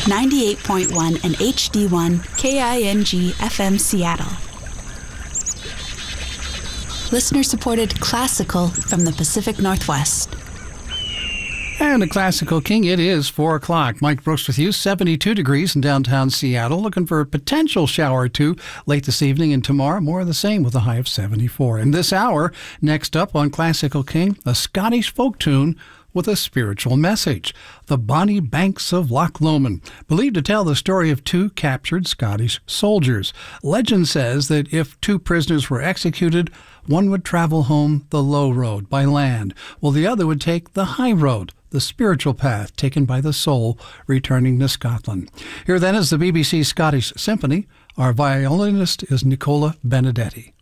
98.1 and HD1 KING FM Seattle. Listener-supported classical from the Pacific Northwest. And a Classical King, it is 4 o'clock. Mike Brooks with you, 72 degrees in downtown Seattle. Looking for a potential shower or two late this evening, and tomorrow more of the same with a high of 74. In this hour, next up on Classical King, a Scottish folk tune with a spiritual message. The Bonnie Banks of Loch Lomond, believed to tell the story of 2 captured Scottish soldiers. Legend says that if 2 prisoners were executed, one would travel home the low road by land, while the other would take the high road, the spiritual path taken by the soul returning to Scotland. Here then is the BBC Scottish Symphony. Our violinist is Nicola Benedetti.